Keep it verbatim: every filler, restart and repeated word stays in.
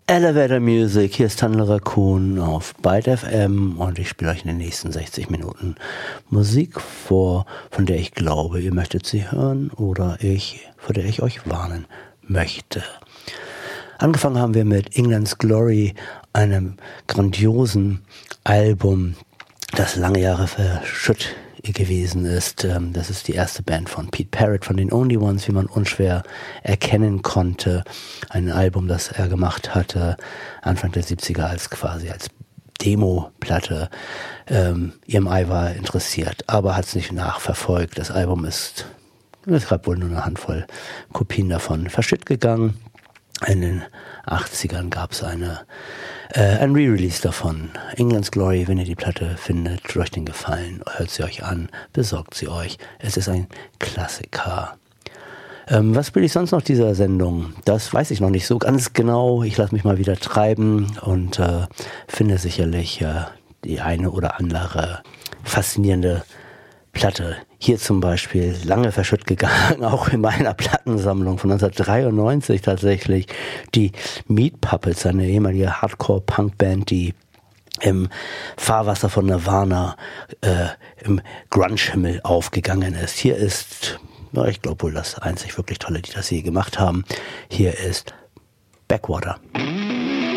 Elevator Music, hier ist Tunnel Raccoon auf Byte F M und ich spiele euch in den nächsten sechzig Minuten Musik vor, von der ich glaube, ihr möchtet sie hören oder ich, vor der ich euch warnen möchte. Angefangen haben wir mit England's Glory, einem grandiosen Album, das lange Jahre verschütt gewesen ist. Das ist die erste Band von Pete Parrott, von den Only Ones, wie man unschwer erkennen konnte. Ein Album, das er gemacht hatte, Anfang der siebziger als quasi als Demo-Platte. Ähm, E M I war interessiert, aber hat es nicht nachverfolgt. Das Album ist, es gab wohl nur eine Handvoll Kopien davon verschütt gegangen. In den achtzigern gab es eine, äh, ein Re-Release davon. England's Glory, wenn ihr die Platte findet, tut euch den Gefallen, hört sie euch an, besorgt sie euch. Es ist ein Klassiker. Ähm, was spiele ich sonst noch dieser Sendung? Das weiß ich noch nicht so ganz genau. Ich lasse mich mal wieder treiben und äh, finde sicherlich äh, die eine oder andere faszinierende Platte. Hier zum Beispiel, lange verschütt gegangen, auch in meiner Plattensammlung von neunzehnhundertdreiundneunzig tatsächlich, die Meat Puppets, eine ehemalige Hardcore-Punk-Band, die im Fahrwasser von Nirvana äh, im Grunge-Himmel aufgegangen ist. Hier ist, na, ich glaube wohl das einzig wirklich tolle, die das je gemacht haben. Hier ist Backwater.